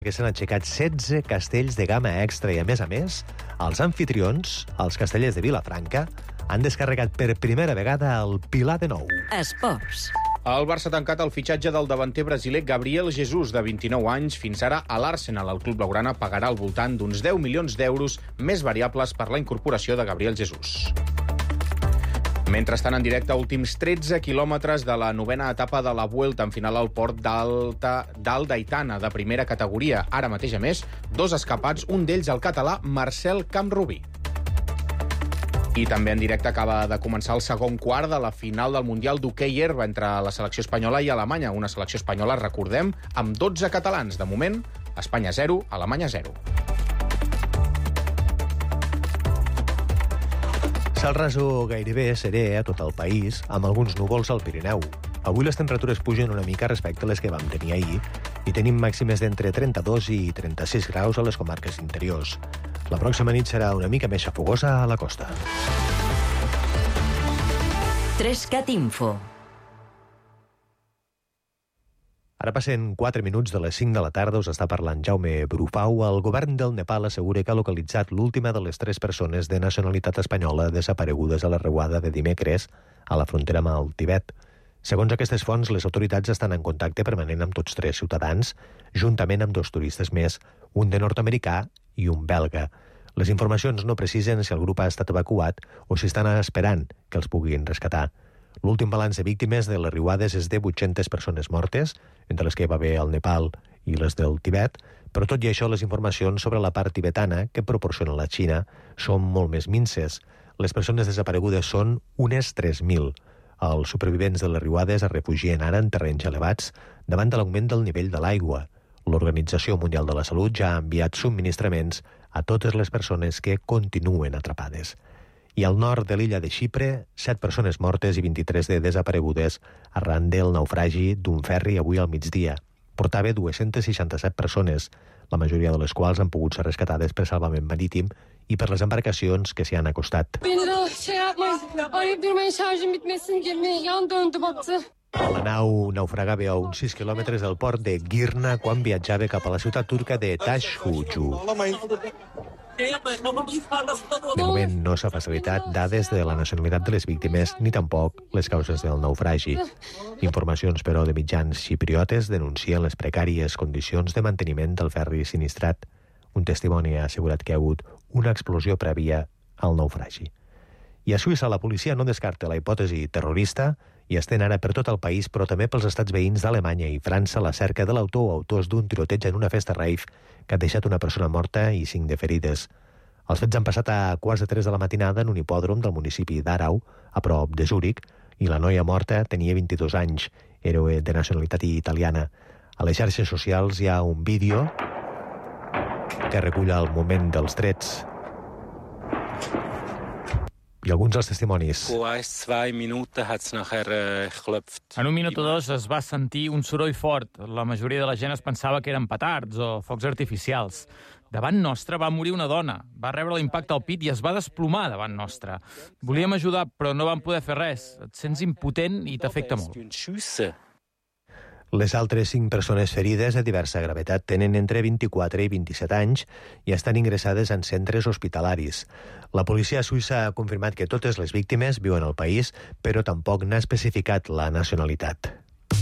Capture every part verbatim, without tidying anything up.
que s'han aixecat setze castells de gamma extra i, a més a més, els anfitrions, els castellers de Vilafranca, han descarregat per primera vegada el Pilar de Nou. Esports. El Barça ha tancat el fitxatge del davanter brasiler Gabriel Jesus, de vint-i-nou anys. Fins ara, a l'Arsenal, el club blaugrana pagarà al voltant d'uns deu milions d'euros més variables per la incorporació de Gabriel Jesus. Mentrestant, en directe, últims tretze quilòmetres de la novena etapa de la Vuelta en final al port d'Aldaitana, de primera categoria. Ara mateix, a més, dos escapats, un d'ells el català Marcel Camprubí. I també en directe acaba de començar el segon quart de la final del Mundial d'Hoquei Herba entre la selecció espanyola i Alemanya. Una selecció espanyola, recordem, amb dotze catalans. De moment, Espanya zero, Alemanya zero. Cel raso gairebé serè a tot el país, amb alguns núvols al Pirineu. Avui les temperatures pugen una mica respecte a les que vam tenir ahir i tenim màximes d'entre trenta-dos i trenta-sis graus a les comarques interiors. La pròxima nit serà una mica més xafogosa a la costa. Trescat Info. Ara passen quatre minuts de les cinc de la tarda, us està parlant Jaume Brufau. El govern del Nepal assegura que ha localitzat l'última de les tres persones de nacionalitat espanyola desaparegudes a la riuada de dimecres a la frontera amb el Tibet. Segons aquestes fonts, les autoritats estan en contacte permanent amb tots tres ciutadans, juntament amb dos turistes més, un de nord-americà i un belga. Les informacions no precisen si el grup ha estat evacuat o si estan esperant que els puguin rescatar. L'últim balanç de víctimes de les riuades és de vuit-centes persones mortes, entre les que hi va haver el Nepal i les del Tibet, però tot i això les informacions sobre la part tibetana que proporciona la Xina són molt més minces. Les persones desaparegudes són unes tres mil. Els supervivents de les riuades es refugien ara en terrenys elevats davant de l'augment del nivell de l'aigua. L'Organització Mundial de la Salut ja ha enviat subministraments a totes les persones que continuen atrapades. I al nord de l'illa de Xipre, set persones mortes i vint-i-tres de desaparegudes arran del naufragi d'un ferri avui al migdia. Portava dues-centes seixanta-set persones, la majoria de les quals han pogut ser rescatades per salvament marítim i per les embarcacions que s'hi han acostat. La nau naufragava a uns sis quilòmetres del port de Girna quan viatjava cap a la ciutat turca de Tashhuju. De moment no s'ha facilitat dades de la nacionalitat de les víctimes ni tampoc les causes del naufragi. Informacions, però, de mitjans xipriotes denuncien les precàries condicions de manteniment del ferri sinistrat. Un testimoni ha assegurat que hi ha hagut una explosió prèvia al naufragi. I a Suïssa la policia no descarta la hipòtesi terrorista i estén ara per tot el país, però també pels estats veïns d'Alemanya i França, la cerca de l'autor o autors d'un tiroteig en una festa rave que ha deixat una persona morta i cinc de ferides. Els fets han passat a quarts de tres de la matinada en un hipòdrom del municipi d'Arau, a prop de Zúrich, i la noia morta tenia vint-i-dos anys, era de nacionalitat italiana. A les xarxes socials hi ha un vídeo que recull el moment dels trets i alguns dels testimonis. En un minut o dos es va sentir un soroll fort. La majoria de la gent es pensava que eren petards o focs artificials. Davant nostre va morir una dona. Va rebre l'impacte al pit i es va desplomar davant nostre. Volíem ajudar, però no vam poder fer res. Et sents impotent i t'afecta molt. Les altres cinc persones ferides de diversa gravetat tenen entre vint-i-quatre i vint-i-set anys i estan ingressades en centres hospitalaris. La policia suïssa ha confirmat que totes les víctimes viuen al país, però tampoc n'ha especificat la nacionalitat.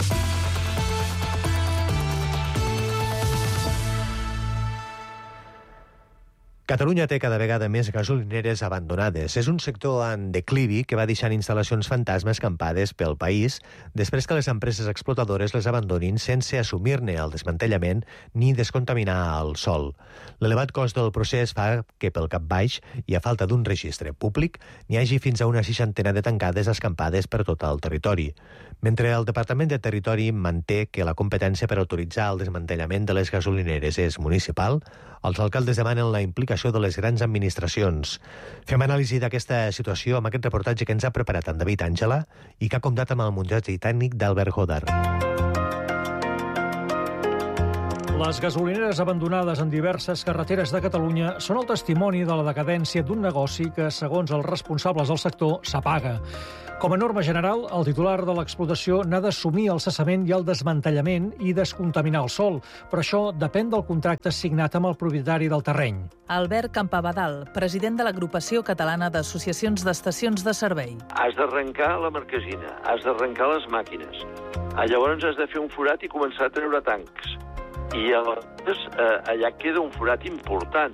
Catalunya té cada vegada més gasolineres abandonades. És un sector en declivi que va deixant instal·lacions fantasma escampades pel país després que les empreses explotadores les abandonin sense assumir-ne el desmantellament ni descontaminar el sòl. L'elevat cost del procés fa que pel cap baix i a falta d'un registre públic n'hi hagi fins a una seixantena de tancades escampades per tot el territori. Mentre el Departament de Territori manté que la competència per autoritzar el desmantellament de les gasolineres és municipal, els alcaldes demanen la implicació de les grans administracions. Fem anàlisi d'aquesta situació amb aquest reportatge que ens ha preparat en David Àngela i que ha comptat amb el muntatge tècnic d'Albert Godard. Les gasolineres abandonades en diverses carreteres de Catalunya són el testimoni de la decadència d'un negoci que, segons els responsables del sector, s'apaga. Com a norma general, el titular de l'explotació n'ha d'assumir el cessament i el desmantellament i descontaminar el sòl, però això depèn del contracte signat amb el propietari del terreny. Albert Campabadal, president de l'Agrupació Catalana d'Associacions d'Estacions de Servei. Has d'arrencar la marquesina, has d'arrencar les màquines. Llavors has de fer un forat i començar a treure tancs. I llavors eh, allà queda un forat important.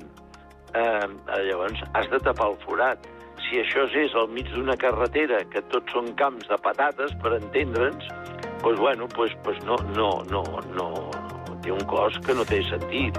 Eh, llavors has de tapar el forat. Si això és al mig d'una carretera, que tots són camps de patates, per entendre'ns, doncs, bueno, doncs, doncs no, no, no, no, té un cost que no té sentit.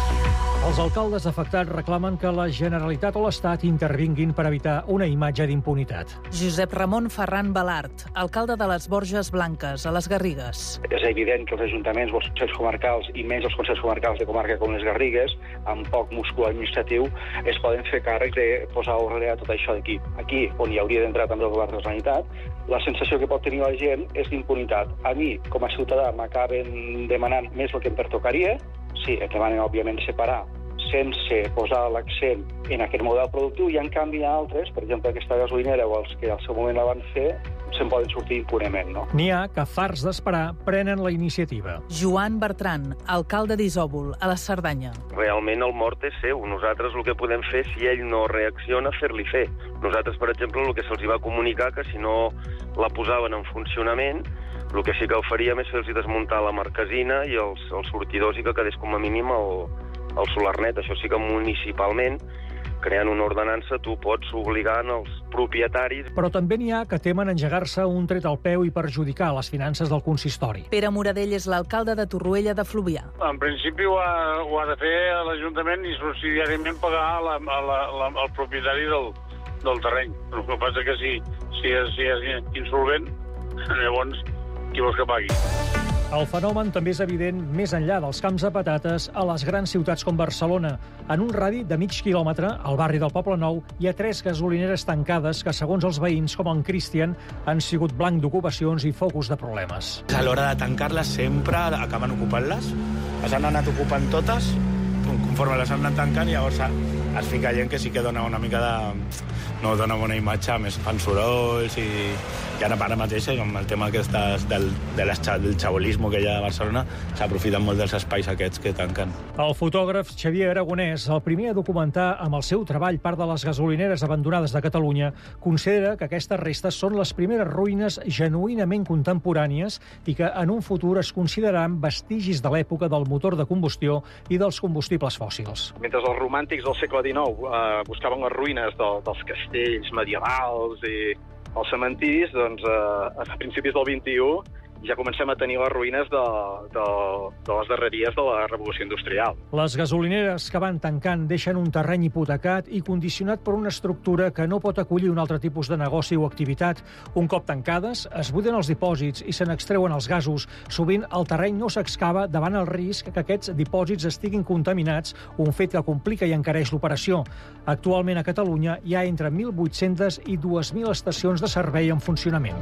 Els alcaldes afectats reclamen que la Generalitat o l'Estat intervinguin per evitar una imatge d'impunitat. Josep Ramon Ferran Balart, alcalde de les Borges Blanques, a les Garrigues. És evident que els ajuntaments, els consells comarcals i menys els consells comarcals de comarca com les Garrigues, amb poc múscul administratiu, es poden fer càrrec de posar ordre a tot això d'aquí. Aquí, on hi hauria d'entrar també el govern de la Generalitat, la sensació que pot tenir la gent és d'impunitat. A mi, com a ciutadà, m'acaben demanant més el que em pertocaria. Sí, em demanen, òbviament, separar sense posar l'accent en aquest model productiu, i en canvi hi ha altres, per exemple aquesta gasolinera o els que al seu moment la van fer, se'n poden sortir impunement, no? N'hi ha que, farts d'esperar, prenen la iniciativa. Joan Bertran, alcalde d'Isòvol, a la Cerdanya. Realment el mort és seu. Nosaltres el que podem fer, si ell no reacciona, fer-li fer. Nosaltres, per exemple, el que se'ls va comunicar, que si no la posaven en funcionament, el que sí que ho faríem és fer-los desmuntar la marquesina i els, els sortidors i que quedés com a mínim el, el solarnet. Això sí que municipalment, creant una ordenança, tu pots obligar els propietaris. Però també n'hi ha que temen engegar-se un tret al peu i perjudicar les finances del consistori. Pere Moradell és l'alcalde de Torroella de Fluvià. En principi ho ha, ho ha de fer l'Ajuntament i subsidiàriament pagar la, la, la, el propietari del, del terreny. El que passa que si, si, és, si és insolvent, llavors qui vols que pagui? El fenomen també és evident més enllà dels camps de patates a les grans ciutats com Barcelona. En un radi de mig quilòmetre, al barri del Poble Nou, hi ha tres gasolineres tancades que, segons els veïns, com en Cristian, han sigut blanc d'ocupacions i focus de problemes. A l'hora de tancar-les sempre acaben ocupant-les. Les han anat ocupant totes, conforme les han anat tancant, i llavors es fica gent que sí que dona una mica de... no dona bona imatge, a més fan sorolls i, i ara, ara mateix, amb el tema aquestes del, de les, del xabolisme que hi ha a Barcelona, s'aprofiten molt dels espais aquests que tanquen. El fotògraf Xavier Aragonès, el primer a documentar amb el seu treball part de les gasolineres abandonades de Catalunya, considera que aquestes restes són les primeres ruïnes genuïnament contemporànies i que en un futur es consideraran vestigis de l'època del motor de combustió i dels combustibles fòssils. Mentre els romàntics del segle dinou eh, buscaven les ruïnes de, dels castells medievals i els cementiris, doncs eh, a principis del vint-i-u ja comencem a tenir les ruïnes de, de, de les darreries de la revolució industrial. Les gasolineres que van tancant deixen un terreny hipotecat i condicionat per una estructura que no pot acollir un altre tipus de negoci o activitat. Un cop tancades, es buiden els dipòsits i se n'extreuen els gasos. Sovint el terreny no s'excava davant el risc que aquests dipòsits estiguin contaminats, un fet que complica i encareix l'operació. Actualment a Catalunya hi ha entre mil vuit-centes i dues mil estacions de servei en funcionament.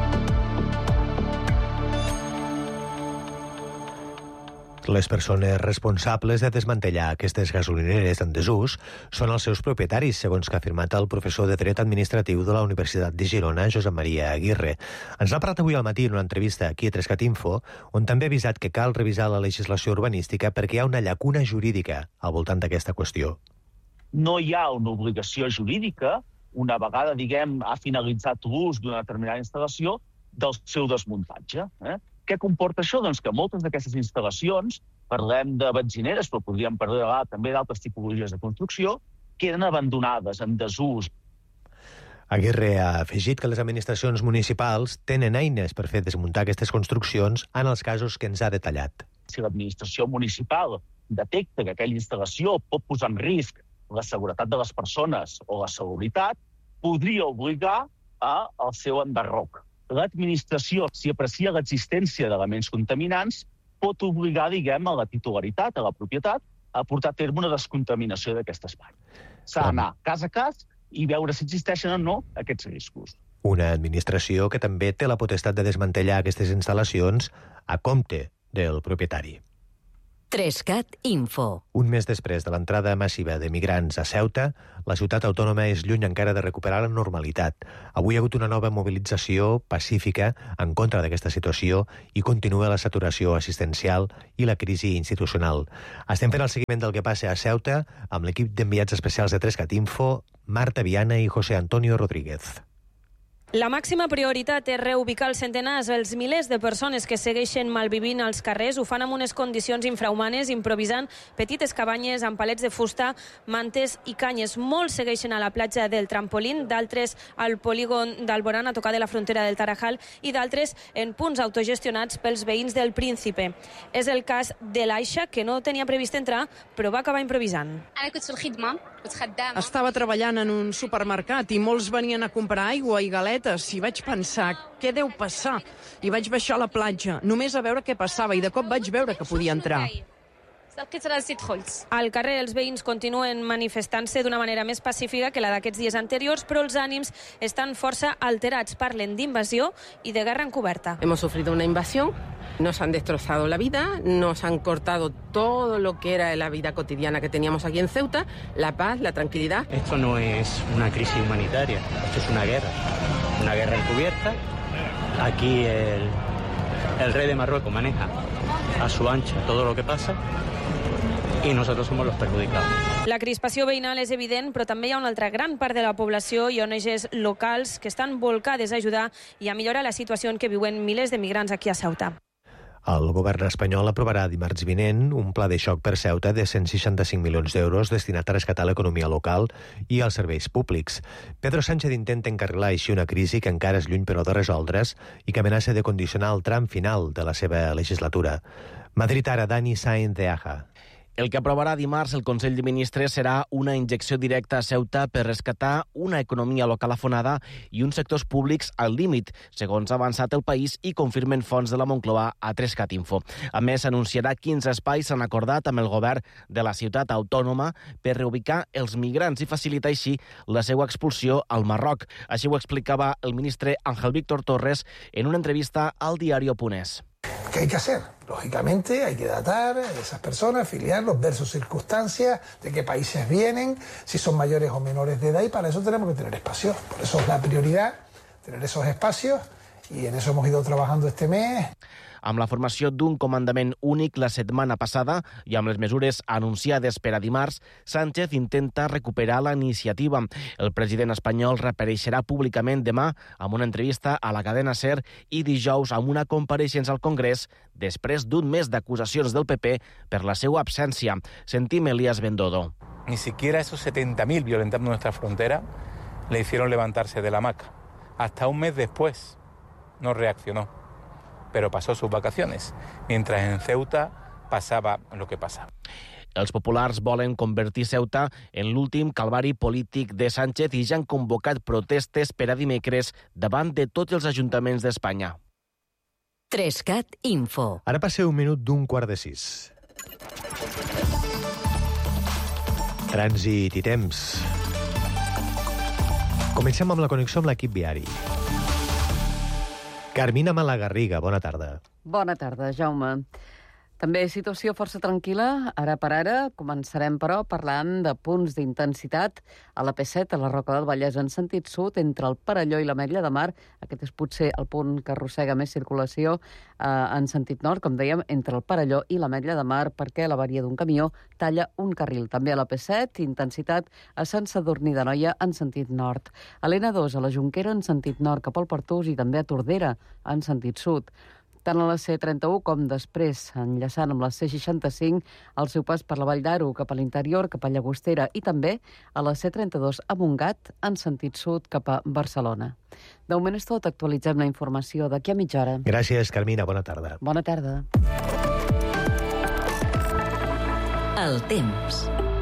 Les persones responsables de desmantellar aquestes gasolineres en desús són els seus propietaris, segons que ha afirmat el professor de Dret Administratiu de la Universitat de Girona, Josep Maria Aguirre. Ens ha parlat avui al matí en una entrevista aquí a Trescat Info, on també ha avisat que cal revisar la legislació urbanística perquè hi ha una llacuna jurídica al voltant d'aquesta qüestió. No hi ha una obligació jurídica, una vegada, diguem, ha finalitzat l'ús d'una determinada instal·lació, del seu desmuntatge. Eh? Què comporta això? Doncs que moltes d'aquestes instal·lacions, parlem de benzineres, però podríem parlar també d'altres tipologies de construcció, queden abandonades, en desús. Aguirre ha afegit que les administracions municipals tenen eines per fer desmuntar aquestes construccions en els casos que ens ha detallat. Si l'administració municipal detecta que aquella instal·lació pot posar en risc la seguretat de les persones o la salubritat, podria obligar al seu enderroc. L'administració, si aprecia l'existència d'elements contaminants, pot obligar, diguem, a la titularitat, a la propietat, a portar a terme una descontaminació d'aquest espai. S'ha d'anar cas a cas i veure si existeixen o no aquests riscos. Una administració que també té la potestat de desmantellar aquestes instal·lacions a compte del propietari. Trescat Info. Un mes després de l'entrada massiva de migrants a Ceuta, la ciutat autònoma és lluny encara de recuperar la normalitat. Avui hi ha hagut una nova mobilització pacífica en contra d'aquesta situació i continua la saturació assistencial i la crisi institucional. Estem fent el seguiment del que passa a Ceuta amb l'equip d'enviats especials de Trescat Info, Marta Viana i José Antonio Rodríguez. La màxima prioritat és reubicar els centenars, els milers de persones que segueixen malvivint als carrers. Ho fan amb unes condicions infrahumanes, improvisant petites cabanyes amb palets de fusta, mantes i canyes. Molts segueixen a la platja del Trampolín, d'altres al polígon d'Alborán, a tocar de la frontera del Tarajal, i d'altres en punts autogestionats pels veïns del Príncipe. És el cas de l'Aisha, que no tenia previst entrar, però va acabar improvisant. Estava treballant en un supermercat i molts venien a comprar aigua i galetes i vaig pensar, què deu passar? I vaig baixar a la platja, només a veure què passava, i de cop vaig veure que podia entrar. Al carrer els veïns continuen manifestant-se d'una manera més pacífica que la d'aquests dies anteriors, però els ànims estan força alterats. Parlen d'invasió i de guerra encoberta. Hemos sufrido una invasión, nos han destrozado la vida, nos han cortado todo lo que era la vida cotidiana que teníamos aquí en Ceuta, la paz, la tranquilidad. Esto no es una crisis humanitaria, esto es una guerra, una guerra encubierta. Aquí el, el rey de Marruecos maneja a su ancha todo lo que pasa i nosaltres som els perjudicats. La crispació veïnal és evident, però també hi ha una altra gran part de la població i O N Ges locals que estan volcades a ajudar i a millorar la situació en què viuen milers de migrants aquí a Ceuta. El govern espanyol aprovarà dimarts vinent un pla de xoc per Ceuta de cent seixanta-cinc milions d'euros destinat a rescatar l'economia local i els serveis públics. Pedro Sánchez intenta encarrilar així una crisi que encara és lluny però de resoldre's i que amenaça de condicionar el tram final de la seva legislatura. Madrid ara, Dani Sáenz de Aja. El que aprovarà dimarts el Consell de Ministres serà una injecció directa a Ceuta per rescatar una economia local afonada i uns sectors públics al límit, segons ha avançat el País i confirmen fonts de la Moncloa a Trescat Info. A més, anunciarà quins espais s'han acordat amb el govern de la ciutat autònoma per reubicar els migrants i facilitar així la seva expulsió al Marroc. Així ho explicava el ministre Ángel Víctor Torres en una entrevista al diario Punés. ¿Qué hay que hacer? Lógicamente hay que datar a esas personas, filiarlos, ver sus circunstancias, de qué países vienen, si son mayores o menores de edad, y para eso tenemos que tener espacios. Por eso es la prioridad, tener esos espacios, y en eso hemos ido trabajando este mes. Amb la formació d'un comandament únic la setmana passada i amb les mesures anunciades per a dimarts, Sánchez intenta recuperar la iniciativa. El president espanyol reapareixerà públicament demà amb una entrevista a la cadena SER i dijous amb una compareixença al Congrés després d'un mes d'acusacions del P P per la seva absència. Sentim Elías Bendodo. Ni siquiera esos setenta mil violentando nuestra frontera le hicieron levantarse de la hamaca. Hasta un mes después no reaccionó, pero pasó sus vacaciones, mientras en Ceuta pasaba lo que pasaba. Els populars volen convertir Ceuta en l'últim calvari polític de Sánchez i ja han convocat protestes per a dimecres davant de tots els ajuntaments d'Espanya. Trescat Info. Ara passa un minut d'un quart de sis. Trànsit i temps. Comencem amb la connexió amb l'equip viari. Carmina Malagarriga, bona tarda. Bona tarda, Jaume. També situació força tranquil·la, ara per ara. Començarem, però, parlant de punts d'intensitat a la P set, a la Roca del Vallès, en sentit sud, entre el Perelló i l'Ametlla de Mar. Aquest és potser el punt que arrossega més circulació eh, en sentit nord, com dèiem, entre el Perelló i l'Ametlla de Mar, perquè l'avaria d'un camió talla un carril. També a la P set, intensitat a Sant Sadurní d'Anoia en sentit nord. A l'N dos, a la Jonquera, en sentit nord, cap al Pertús, i també a Tordera, en sentit sud. Tant a la C trenta-u com després, enllaçant amb la C seixanta-cinc, al seu pas per la Vall d'Aro, cap a l'interior, cap a Llagostera, i també a la C trenta-dos a Montgat, en sentit sud, cap a Barcelona. De moment és tot. Actualitzem la informació d'aquí a mitja hora. Gràcies, Carmina. Bona tarda. Bona tarda. El temps.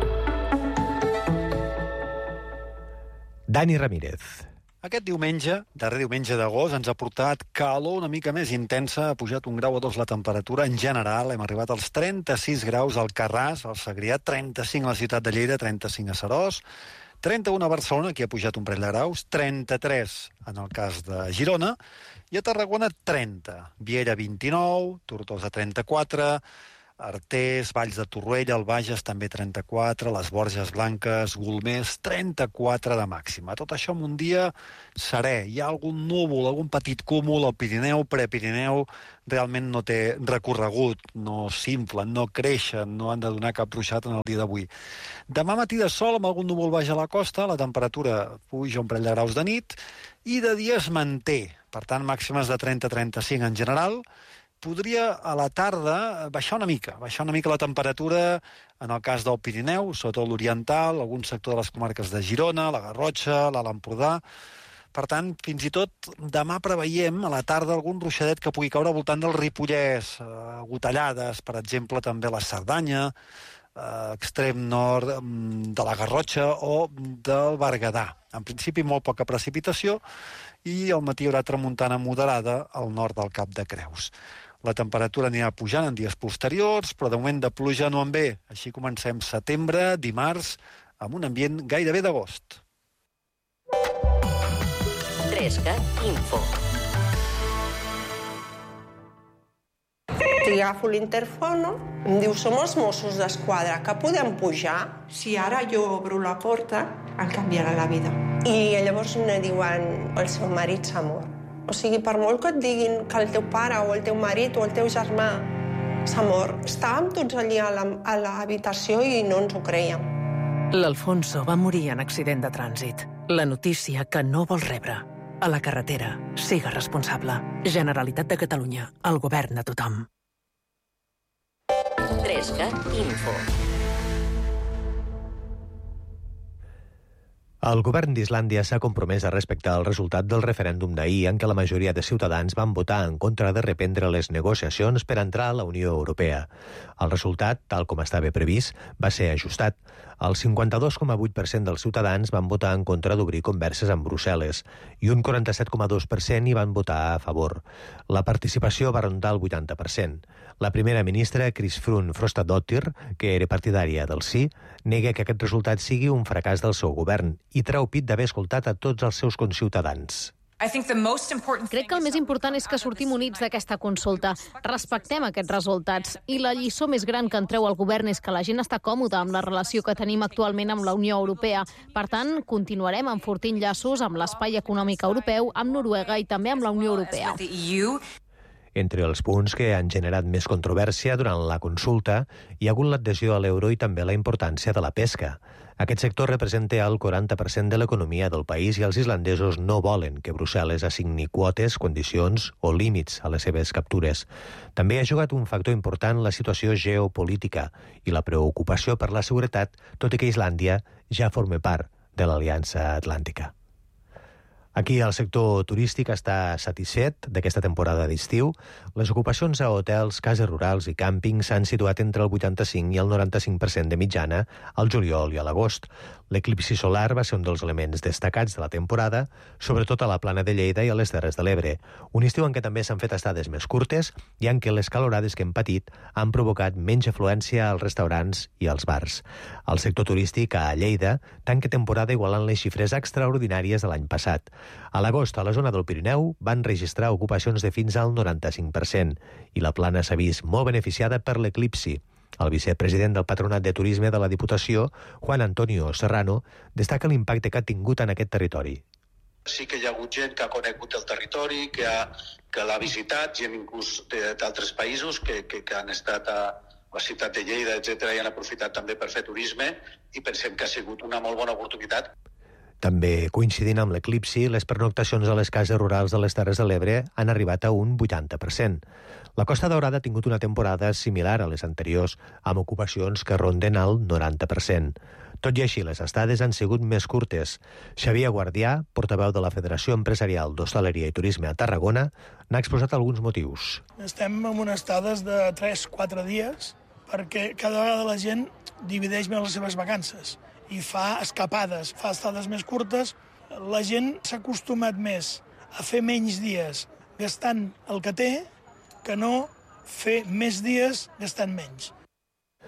Dani Ramírez. Aquest diumenge, darrer diumenge d'agost, ens ha portat calor una mica més intensa, ha pujat un grau o dos la temperatura en general, hem arribat als trenta-sis graus al Carràs, al Segrià, trenta-cinc a la ciutat de Lleida, trenta-cinc a Seròs, trenta-un a Barcelona, aquí ha pujat un parell de graus, trenta-tres en el cas de Girona, i a Tarragona trenta, Viella vint-i-nou, Tortosa trenta-quatre, Artés, Valls de Torroella, el Bages també trenta-quatre, les Borges Blanques, Golmés, trenta-quatre de màxima. Tot això en un dia serè. Hi ha algun núvol, algun petit cúmul al Pirineu, Prepirineu, realment no té recorregut, no s'inflen, no creixen, no han de donar cap ruixat en el dia d'avui. Demà matí de sol amb algun núvol baix a la costa, la temperatura puja un parell de graus de nit i de dia es manté. Per tant, màximes de trenta a trenta-cinc en general. Podria a la tarda baixar una mica, baixar una mica la temperatura en el cas del Pirineu, sobretot l'Oriental, algun sector de les comarques de Girona, la Garrotxa, l'Alt Empordà. Per tant, fins i tot demà preveiem a la tarda algun ruixadet que pugui caure al voltant del Ripollès, eh, gotellades, per exemple, també la Cerdanya, eh, extrem nord de la Garrotxa o del Berguedà. En principi, molt poca precipitació i al matí hi haurà tramuntana moderada al nord del Cap de Creus. La temperatura anirà pujant en dies posteriors, però de moment de pluja no en ve. Així comencem setembre, dimarts, amb un ambient gairebé d'agost. Trescat Info. T'hi agafo l'interfono, em diu, som els Mossos d'Esquadra, que podem pujar? Si ara jo obro la porta, em canviarà la vida. I llavors me diuen, el seu marit s'ha mort. O sigui, per molt que et diguin que el teu pare o el teu marit o el teu germà s'ha mort, estàvem tots allí a l'habitació i no ens ho creiem. L'Alfonso va morir en accident de trànsit. La notícia que no vols rebre. A la carretera, siga responsable. Generalitat de Catalunya, el govern de tothom. Trescat Info. El govern d'Islàndia s'ha compromès a respectar el resultat del referèndum d'ahir en què la majoria de ciutadans van votar en contra de reprendre les negociacions per entrar a la Unió Europea. El resultat, tal com estava previst, va ser ajustat. El cinquanta-dos coma vuit per cent dels ciutadans van votar en contra d'obrir converses amb Brussel·les i un quaranta-set coma dos per cent hi van votar a favor. La participació va rondar el vuitanta per cent. La primera ministra, Kristrún Frostadóttir, que era partidària del sí, nega que aquest resultat sigui un fracàs del seu govern i treu pit d'haver escoltat a tots els seus conciutadans. Crec que el més important és que sortim units d'aquesta consulta. Respectem aquests resultats. I la lliçó més gran que en treu el govern és que la gent està còmoda amb la relació que tenim actualment amb la Unió Europea. Per tant, continuarem enfortint llaços amb l'Espai Econòmic Europeu, amb Noruega i també amb la Unió Europea. Entre els punts que han generat més controvèrsia durant la consulta hi ha hagut l'adhesió a l'euro i també la importància de la pesca. Aquest sector representa el quaranta per cent de l'economia del país i els islandesos no volen que Brussel·les assigni quotes, condicions o límits a les seves captures. També ha jugat un factor important la situació geopolítica i la preocupació per la seguretat, tot i que Islàndia ja forma part de l'Aliança Atlàntica. Aquí el sector turístic està satisfet d'aquesta temporada d'estiu. Les ocupacions a hotels, cases rurals i càmpings s'han situat entre el vuitanta-cinc i el noranta-cinc per cent de mitjana al juliol i a l'agost. L'eclipsi solar va ser un dels elements destacats de la temporada, sobretot a la Plana de Lleida i a les Terres de l'Ebre. Un estiu en què també s'han fet estades més curtes i en què les calorades que hem patit han provocat menys afluència als restaurants i als bars. El sector turístic a Lleida tanca temporada igualant les xifres extraordinàries de l'any passat. A l'agost, a la zona del Pirineu, van registrar ocupacions de fins al noranta-cinc per cent i la Plana s'ha vist molt beneficiada per l'eclipsi. El vicepresident del Patronat de Turisme de la Diputació, Juan Antonio Serrano, destaca l'impacte que ha tingut en aquest territori. Sí que hi ha hagut gent que ha conegut el territori, que, ha, que l'ha visitat, gent inclús d'altres països que, que, que han estat a la ciutat de Lleida, etcètera, i han aprofitat també per fer turisme i pensem que ha sigut una molt bona oportunitat. També coincidint amb l'eclipsi, les pernoctacions a les cases rurals de les Terres de l'Ebre han arribat a un vuitanta per cent. La Costa Daurada ha tingut una temporada similar a les anteriors, amb ocupacions que ronden el noranta per cent. Tot i així, les estades han sigut més curtes. Xavier Guardià, portaveu de la Federació Empresarial d'Hostaleria i Turisme a Tarragona, n'ha exposat alguns motius. Estem en unes estades de tres a quatre dies perquè cada vegada la gent divideix més les seves vacances i fa escapades, fa estades més curtes. La gent s'ha acostumat més a fer menys dies gastant el que té que no fer més dies gastant menys.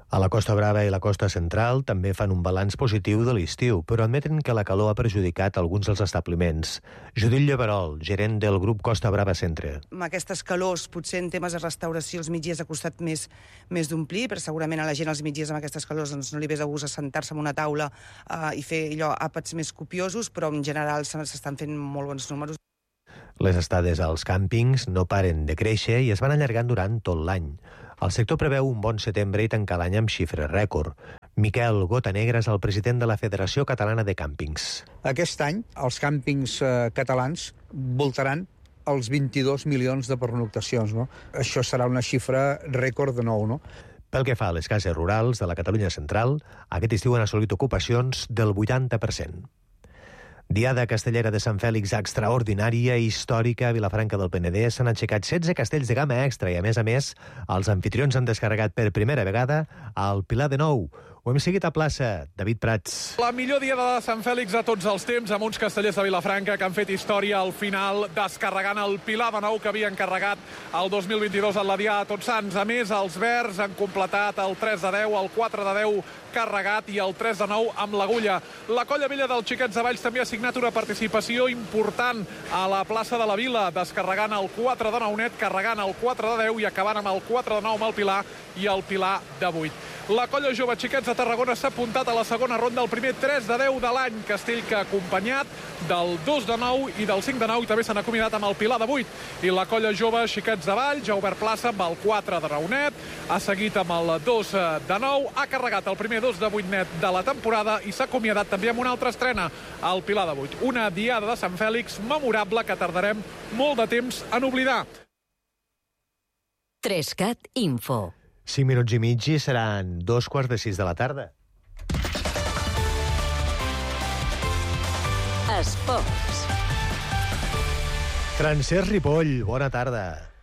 A la Costa Brava i la Costa Central també fan un balanç positiu de l'estiu, però admeten que la calor ha perjudicat alguns dels establiments. Judit Lleverol, gerent del grup Costa Brava Centre. Amb aquestes calors, potser en temes de restauració, els migdies ha costat més, més d'omplir, però segurament a la gent als migdies amb aquestes calors doncs, no li ves a gust assentar-se en una taula eh, i fer allò àpats més copiosos, però en general s'estan fent molt bons números. Les estades als càmpings no paren de créixer i es van allargant durant tot l'any. El sector preveu un bon setembre i tancar l'any amb xifres rècord. Miquel Gotanegra és el president de la Federació Catalana de Càmpings. Aquest any els càmpings eh, catalans voltaran els vint-i-dos milions de pernoctacions. No? Això serà una xifra rècord de nou, no? Pel que fa a les cases rurals de la Catalunya Central, aquest estiu han assolit ocupacions del vuitanta per cent. Diada Castellera de Sant Fèlix extraordinària i històrica a Vilafranca del Penedès. S'han aixecat setze castells de gamma extra i, a més a més, els anfitrions han descarregat per primera vegada al Pilar de Nou. Ho hem seguit a plaça. David Prats. La millor diada de Sant Fèlix de tots els temps, amb uns castellers de Vilafranca que han fet història al final, descarregant el Pilar de Nou que havien carregat el dos mil vint-i-dos en la Diada de Tots Sants. A més, els verds han completat el tres de deu, el quatre de deu carregat i el tres de nou amb l'agulla. La Colla Vella dels Xiquets de Valls també ha signat una participació important a la plaça de la Vila, descarregant el quatre de nou net, carregant el quatre de deu i acabant amb el quatre de nou amb el Pilar i el Pilar de vuit. La Colla Jove Xiquets de Tarragona s'ha apuntat a la segona ronda, el primer tres de deu de l'any. Castell que ha acompanyat del dos de nou i del cinc de nou i també s'han acomiadat amb el Pilar de vuit. I la Colla Jove Xiquets de Valls ha obert plaça amb el quatre de nou net, ha seguit amb el dos de nou, ha carregat el primer dos de vuit net de la temporada i s'ha acomiadat també amb una altra estrena, el Pilar de vuit. Una diada de Sant Fèlix memorable que tardarem molt de temps en oblidar. Trescat Info. Cinc minuts i mig i seran dos quarts de sis de la tarda. Esports. Francesc Ripoll, bona tarda.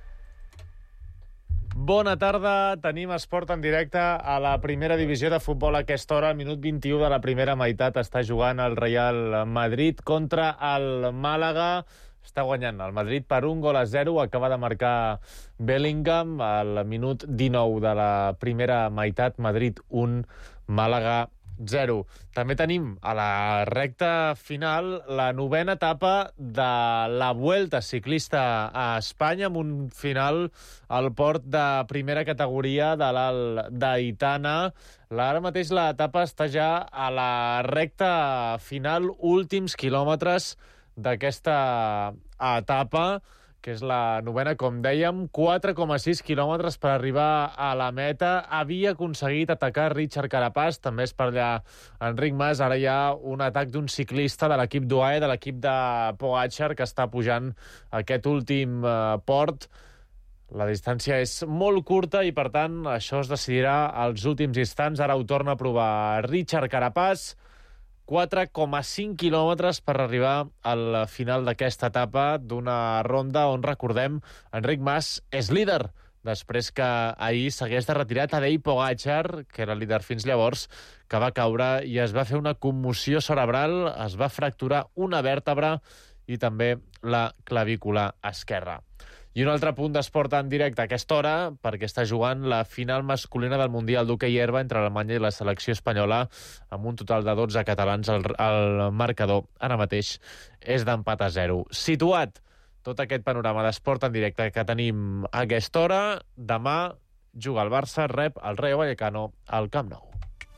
Bona tarda, tenim esport en directe a la primera divisió de futbol a aquesta hora. Al minut vint-i-u de la primera meitat està jugant el Real Madrid contra el Màlaga. Està guanyant el Madrid per un gol a zero. Acaba de marcar Bellingham al minut dinou de la primera meitat. Madrid un, Màlaga zero. També tenim a la recta final la novena etapa de la Vuelta ciclista a Espanya, amb un final al port de primera categoria de l'Alt d'Aitana. Ara mateix l'etapa està ja a la recta final, últims quilòmetres d'aquesta etapa, que és la novena, com dèiem, quatre coma sis quilòmetres per arribar a la meta. Havia aconseguit atacar Richard Carapaz, també és per allà Enric Mas. Ara hi ha un atac d'un ciclista de l'equip d'U A E, de l'equip de Pogačar, que està pujant aquest últim eh, port. La distància és molt curta i, per tant, això es decidirà als últims instants. Ara ho torna a provar Richard Carapaz. quatre coma cinc quilòmetres per arribar al final d'aquesta etapa d'una ronda on, recordem, Enric Mas és líder, després que ahir s'hagués de retirar Tadej Pogačar, que era líder fins llavors, que va caure i es va fer una commoció cerebral, es va fracturar una vèrtebra i també la clavícula esquerra. I un altre punt d'esport en directe a aquesta hora, perquè està jugant la final masculina del Mundial d'Hoquei Herba entre Alemanya i la selecció espanyola, amb un total de dotze catalans. El, el marcador ara mateix és d'empat a zero. Situat tot aquest panorama d'esport en directe que tenim a aquesta hora, demà juga el Barça, rep el Rayo Vallecano al Camp Nou.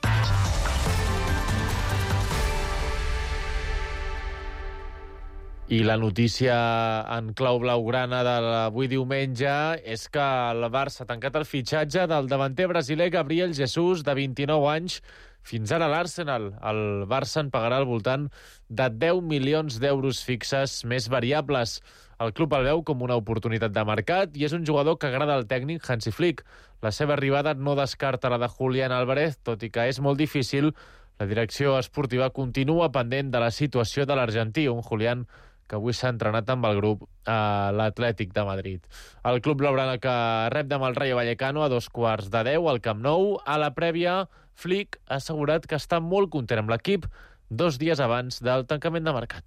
I la notícia en clau blaugrana d'avui diumenge és que el Barça ha tancat el fitxatge del davanter brasiler Gabriel Jesus, de vint-i-nou anys. Fins ara l'Arsenal, el Barça en pagarà al voltant de deu milions d'euros fixes més variables. El club el veu com una oportunitat de mercat i és un jugador que agrada al tècnic Hansi Flick. La seva arribada no descarta la de Julián Álvarez, tot i que és molt difícil. La direcció esportiva continua pendent de la situació de l'argentí, un Julián que avui s'ha entrenat amb el grup a l'Atlètic de Madrid. El club blaugrana que rep demà el Rayo Vallecano a dos quarts de deu al Camp Nou. A la prèvia, Flick ha assegurat que està molt content amb l'equip dos dies abans del tancament de mercat.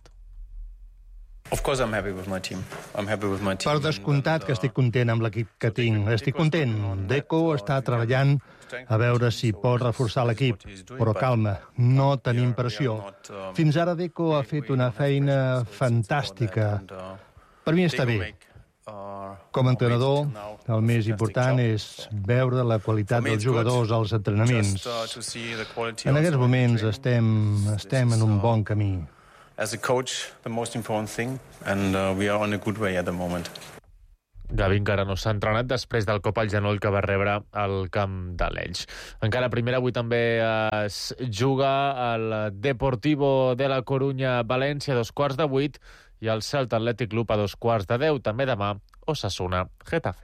Per descomptat que estic content amb l'equip que tinc. Estic content. Deco està treballant a veure si pot reforçar l'equip. Però calma, no tenim pressió. Fins ara Deco ha fet una feina fantàstica. Per mi està bé. Com a entrenador, el més important és veure la qualitat dels jugadors als entrenaments. En aquests moments estem, estem en un bon camí. As a coach, the most important thing, and uh, we are on a good way at the moment. Gavi encara no s'ha entrenat després del cop al genoll que va rebre al camp de l'Elx. Encara a primera, avui també es juga el Deportivo de la Corunya-València a dos quarts de vuit i el Celta Atlètic Club a dos quarts de deu. També demà, Osasuna-Getafe.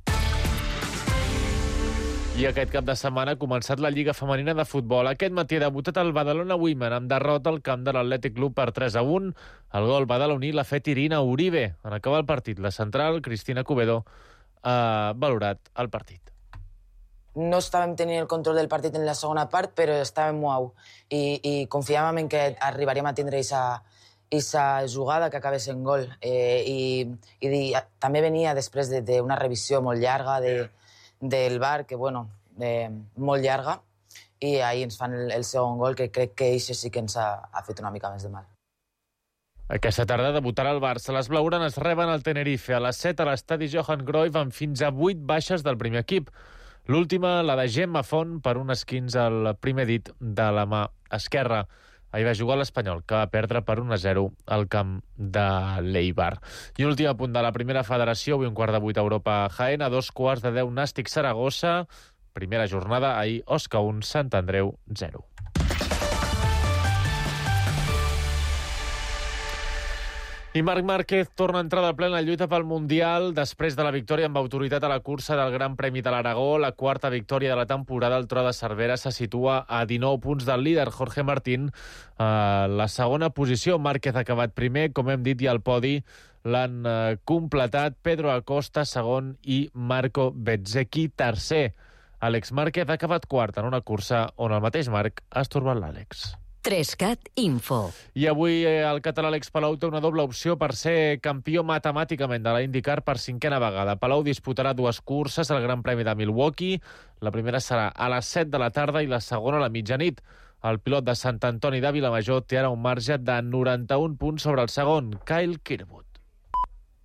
I aquest cap de setmana ha començat la Lliga Femenina de Futbol. Aquest matí ha debutat el Badalona Women amb derrota al camp de l'Atlètic Club per tres a un. El gol badaloní l'ha fet Irina Uribe. En acabar el partit, la central, Cristina Cubedo, ha valorat el partit. No estàvem tenint el control del partit en la segona part, però estàvem molt i, i confiàvem en que arribaríem a tindre aquesta jugada que acabés en gol. Eh, i, i també venia després d'una revisió molt llarga de, del V A R, que, bueno, eh, molt llarga, i ahir ens fan el, el segon gol, que crec que això sí que ens ha, ha fet una mica més de mal. Aquesta tarda debutarà el Barça. Les blaugranes reben el Tenerife a les set a l'estadi Johan Cruyff amb fins a vuit baixes del primer equip. L'última, la de Gemma Font, per un esquinç al primer dit de la mà esquerra. Ahir va jugar l'Espanyol, que va perdre per un a zero al camp de l'Eibar. I últim apunt de la primera federació, avui un quart de vuit a Europa a Jaén, a dos quarts de deu Nàstic Saragossa. Primera jornada, ahir Osca un, Sant Andreu zero. I Marc Márquez torna a entrar de ple en la lluita pel Mundial després de la victòria amb autoritat a la cursa del Gran Premi de l'Aragó. La quarta victòria de la temporada. El Tro de Cervera se situa a dinou punts del líder, Jorge Martín. A la segona posició, Márquez ha acabat primer, com hem dit, i al podi l'han completat Pedro Acosta, segon, i Marco Bezzecchi, tercer. Àlex Márquez ha acabat quart en una cursa on el mateix Marc ha estorbat l'Àlex. Trescat Info. I avui el català Àlex Palau té una doble opció per ser campió matemàticament de la IndyCar per cinquena vegada. Palau disputarà dues curses al Gran Premi de Milwaukee. La primera serà a les set de la tarda i la segona a la mitjanit. El pilot de Sant Antoni de Vilamajor té ara un marge de noranta-un punts sobre el segon, Kyle Kirkwood.